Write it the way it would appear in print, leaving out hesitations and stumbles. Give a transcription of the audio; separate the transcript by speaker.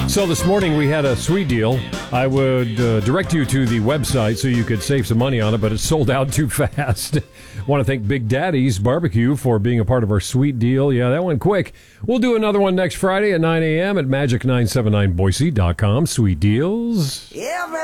Speaker 1: So this morning we had a sweet deal. I would direct you to the website so you could save some money on it, but it sold out too fast. Want to thank Big Daddy's Barbecue for being a part of our sweet deal. Yeah, that went quick. We'll do another one next Friday at 9 a.m. at magic979boise.com. Sweet deals.